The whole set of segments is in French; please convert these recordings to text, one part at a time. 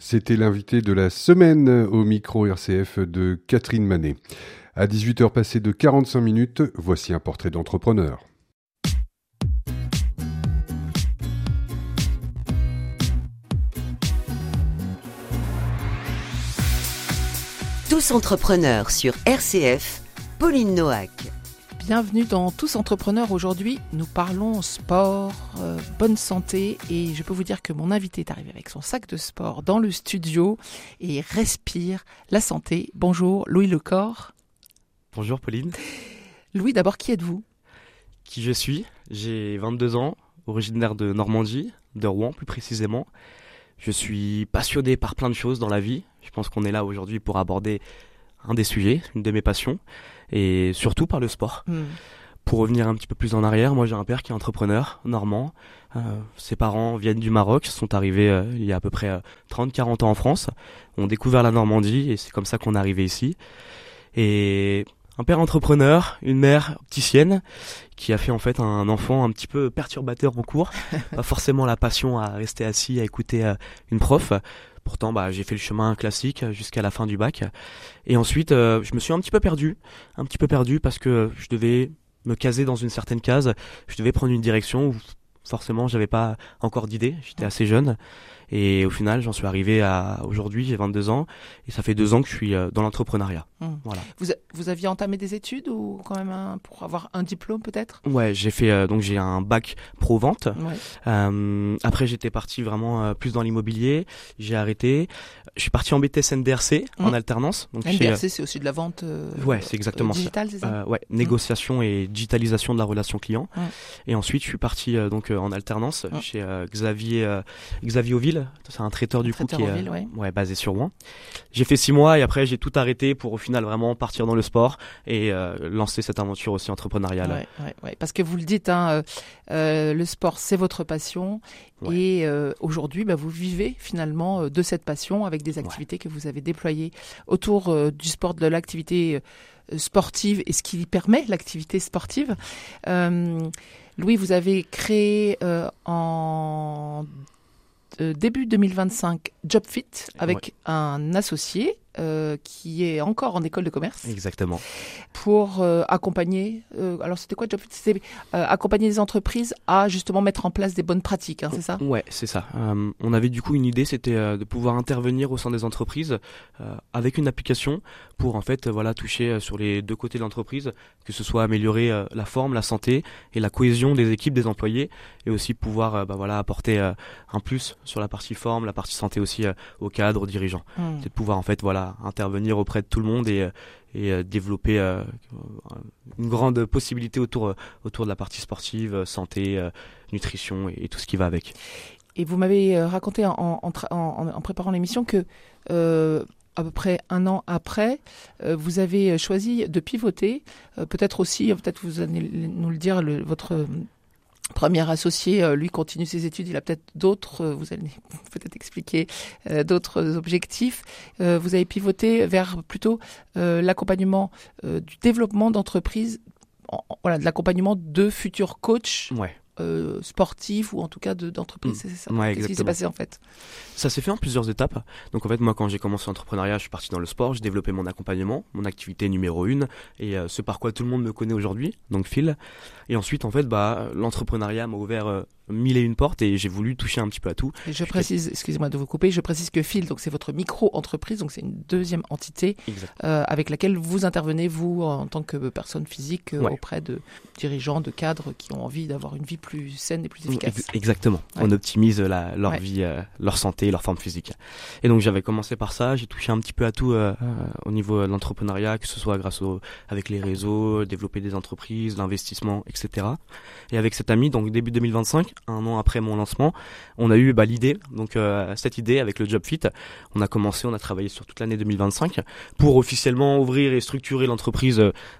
C'était l'invité de la semaine au micro RCF de Catherine Manet. À 18h passées de 45 minutes, voici un portrait d'entrepreneur. Tous entrepreneurs sur RCF, Pauline Noack. Bienvenue dans Tous entrepreneurs. Aujourd'hui, nous parlons sport, bonne santé et je peux vous dire que mon invité est arrivé avec son sac de sport dans le studio et respire la santé. Bonjour Louis Lecor. Bonjour Pauline. Louis, d'abord, qui êtes-vous ? Qui je suis ? J'ai 22 ans, originaire de Normandie, de Rouen plus précisément. Je suis passionné par plein de choses dans la vie. Je pense qu'on est là aujourd'hui pour aborder un des sujets, une de mes passions, et surtout par le sport. Pour revenir un petit peu plus en arrière, moi j'ai un père qui est entrepreneur, normand. Ses parents viennent du Maroc, sont arrivés il y a à peu près 30-40 ans en France, ont découvert la Normandie et c'est comme ça qu'on est arrivé ici. Et un père entrepreneur, une mère opticienne qui a fait en fait un enfant un petit peu perturbateur en cours. Pas forcément la passion à rester assis, à écouter une prof. Pourtant, j'ai fait le chemin classique jusqu'à la fin du bac. Et ensuite, je me suis un petit peu perdu parce que je devais me caser dans une certaine case. Je devais prendre une direction où forcément, j'avais pas encore d'idée. J'étais assez jeune. Et au final, j'en suis arrivé à aujourd'hui, j'ai 22 ans. Et ça fait 2 ans que je suis dans l'entrepreneuriat. Voilà. Vous aviez entamé des études ou quand même pour avoir un diplôme peut-être ? Ouais, j'ai fait donc j'ai un bac pro vente. Ouais. Après, j'étais parti vraiment plus dans l'immobilier. J'ai arrêté. Je suis parti en BTS NDRC en alternance. Donc NDRC, c'est aussi de la vente. Ouais, c'est exactement digitale, c'est ça ? ouais, négociation et digitalisation de la relation client. Et ensuite, je suis parti donc en alternance chez Xavier Auville. C'est un traiteur du coup qui est basé sur Rouen. J'ai fait 6 mois et après j'ai tout arrêté pour au final vraiment partir dans le sport et lancer cette aventure aussi entrepreneuriale. Ouais. Parce que vous le dites, le sport c'est votre passion et aujourd'hui vous vivez finalement de cette passion avec des activités que vous avez déployées autour du sport, de l'activité sportive et ce qui permet l'activité sportive. Louis, vous avez créé en début 2025 JobFit avec un associé qui est encore en école de commerce. Exactement. Pour accompagner, alors c'était quoi JobFit ? C'était accompagner les entreprises à justement mettre en place des bonnes pratiques, c'est ça ? Ouais, c'est ça. On avait du coup une idée, c'était de pouvoir intervenir au sein des entreprises avec une application pour en fait toucher sur les deux côtés de l'entreprise, que ce soit améliorer la forme, la santé et la cohésion des équipes, des employés, et aussi pouvoir apporter un plus sur la partie forme, la partie santé aussi aux cadres, aux dirigeants. C'est de pouvoir en fait intervenir auprès de tout le monde et développer une grande possibilité autour de la partie sportive, santé, nutrition et tout ce qui va avec. Et vous m'avez raconté en préparant l'émission que à peu près 1 an après, vous avez choisi de pivoter. Peut-être vous allez nous le dire, votre premier associé, lui, continue ses études. Il a peut-être d'autres, vous allez peut-être expliquer d'autres objectifs. Vous avez pivoté vers plutôt l'accompagnement du développement d'entreprises, de l'accompagnement de futurs coachs. Ouais. Sportifs ou en tout cas d'entreprises, c'est ça. Ouais, qu'est-ce qui s'est passé en fait ? Ça s'est fait en plusieurs étapes. Donc en fait, moi quand j'ai commencé l'entrepreneuriat, je suis parti dans le sport, j'ai développé mon accompagnement, mon activité numéro 1 et ce par quoi tout le monde me connaît aujourd'hui, donc Phil. Et ensuite en fait, l'entrepreneuriat m'a ouvert 1001 portes et j'ai voulu toucher un petit peu à tout. Et je précise, excusez-moi de vous couper, je précise que Phil, donc c'est votre micro-entreprise, donc c'est une deuxième entité avec laquelle vous intervenez, vous, en tant que personne physique, auprès de dirigeants, de cadres qui ont envie d'avoir une vie plus saine et plus efficace. Exactement. On optimise leur vie, leur santé, leur forme physique. Et donc j'avais commencé par ça, j'ai touché un petit peu à tout au niveau de l'entrepreneuriat, que ce soit avec les réseaux, développer des entreprises, l'investissement, etc. Et avec cet ami, donc début 2025, 1 an après mon lancement, on a eu l'idée, donc cette idée avec le JobFit. On a travaillé sur toute l'année 2025 pour officiellement ouvrir et structurer l'entreprise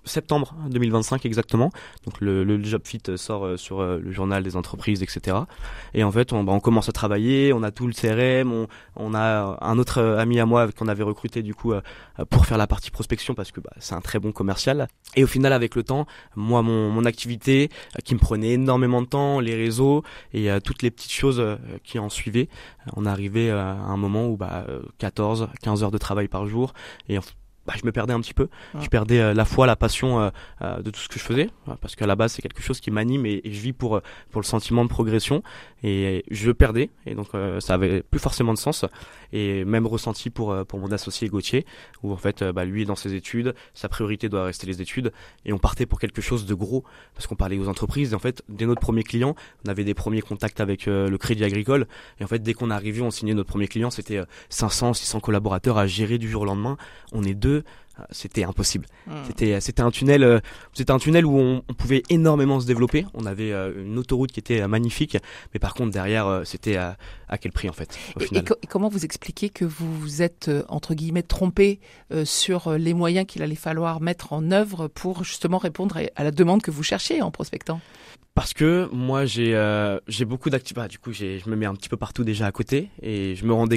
septembre 2025 exactement. Donc le Job Fit sort sur le journal des entreprises, etc. Et en fait, on commence à travailler, on a tout le CRM, on a un autre ami à moi qu'on avait recruté du coup pour faire la partie prospection parce que c'est un très bon commercial. Et au final, avec le temps, moi, mon activité qui me prenait énormément de temps, les réseaux et toutes les petites choses qui en suivaient, on est arrivé à un moment où 14, 15 heures de travail par jour et je me perdais un petit peu. Je perdais la foi, la passion de tout ce que je faisais, parce qu'à la base c'est quelque chose qui m'anime et je vis pour le sentiment de progression et je perdais et donc ça avait plus forcément de sens et même ressenti pour mon associé Gauthier où en fait lui est dans ses études, sa priorité doit rester les études et on partait pour quelque chose de gros parce qu'on parlait aux entreprises et en fait dès notre premier client on avait des premiers contacts avec le Crédit Agricole et en fait dès qu'on arrivait on signait notre premier client, c'était 500, 600 collaborateurs à gérer du jour au lendemain, on est deux. C'était impossible. C'était un tunnel où on pouvait énormément se développer. On avait une autoroute qui était magnifique, mais par contre derrière c'était à quel prix en fait au final. Et comment vous expliquez que vous vous êtes entre guillemets trompé sur les moyens qu'il allait falloir mettre en œuvre pour justement répondre à la demande que vous cherchiez en prospectant? Parce que moi j'ai beaucoup d'activités. Du coup je me mets un petit peu partout déjà à côté et je me rendais